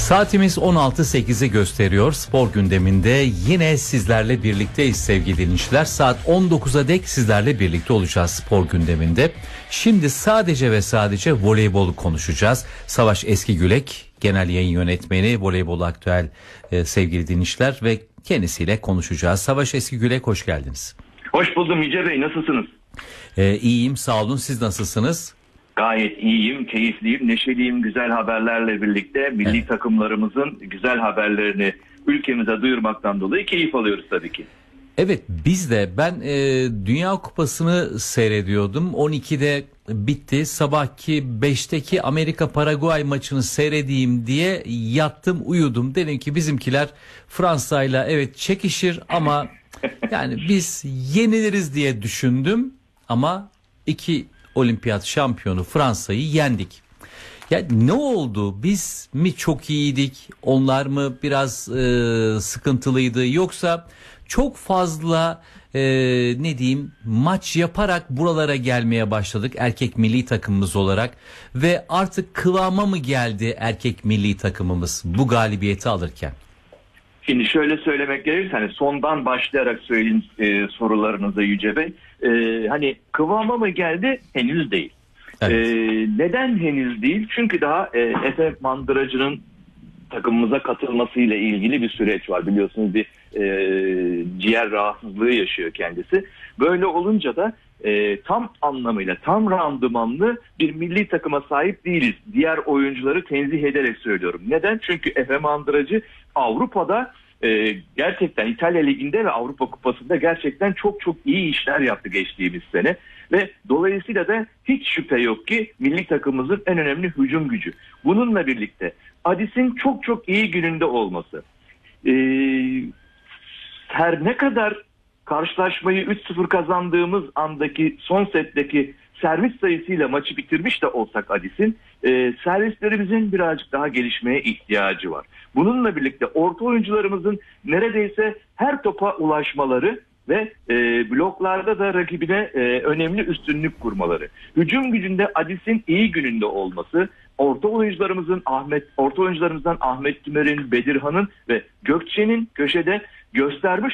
Saatimiz 16.08'i gösteriyor. Spor gündeminde yine sizlerle birlikteyiz sevgili dinleyiciler. Saat 19'a dek sizlerle birlikte olacağız spor gündeminde. Şimdi sadece ve sadece voleybolu konuşacağız. Savaş Eskigülek, genel yayın yönetmeni, Voleybol Aktüel sevgili dinleyiciler ve kendisiyle konuşacağız. Savaş Eskigülek, hoş geldiniz. Hoş buldum Yüce Bey, nasılsınız? İyiyim, sağ olun, siz nasılsınız? Gayet iyiyim, keyifliyim, neşeliyim. Güzel haberlerle birlikte milli takımlarımızın güzel haberlerini ülkemize duyurmaktan dolayı keyif alıyoruz tabii ki. Evet, biz de. Ben Dünya Kupası'nı seyrediyordum. 12'de bitti. Sabahki 5'teki Amerika-Paraguay maçını seyredeyim diye yattım, uyudum. Dedim ki bizimkiler Fransa'yla evet çekişir ama yani biz yeniliriz diye düşündüm. Ama iki olimpiyat şampiyonu Fransa'yı yendik. Ya ne oldu? Biz mi çok iyiydik? Onlar mı biraz sıkıntılıydı? Yoksa çok fazla ne diyeyim maç yaparak buralara gelmeye başladık erkek milli takımımız olarak ve artık kıvama mı geldi erkek milli takımımız bu galibiyeti alırken? Şimdi şöyle söylemek gerekirse hani sondan başlayarak söyleyeyim sorularınıza Yüce Bey. Hani kıvama mı geldi? Henüz değil. Evet. Neden henüz değil? Çünkü daha Efe Mandıracı'nın takımımıza katılmasıyla ilgili bir süreç var. Biliyorsunuz bir ciğer rahatsızlığı yaşıyor kendisi. Böyle olunca da tam anlamıyla, tam randımanlı bir milli takıma sahip değiliz. Diğer oyuncuları tenzih ederek söylüyorum. Neden? Çünkü Efe Mandıracı Avrupa'da gerçekten İtalya Ligi'nde ve Avrupa Kupası'nda gerçekten çok çok iyi işler yaptı geçtiğimiz sene. Ve dolayısıyla da hiç şüphe yok ki milli takımımızın en önemli hücum gücü. Bununla birlikte Adis'in çok çok iyi gününde olması. Her ne kadar karşılaşmayı 3-0 kazandığımız andaki son setteki servis sayısıyla maçı bitirmiş de olsak Adis'in servislerimizin birazcık daha gelişmeye ihtiyacı var. Bununla birlikte orta oyuncularımızın neredeyse her topa ulaşmaları ve bloklarda da rakibine önemli üstünlük kurmaları. Hücum gücünde Adis'in iyi gününde olması, orta oyuncularımızdan Ahmet Tümer'in, Bedirhan'ın ve Gökçe'nin köşede göstermiş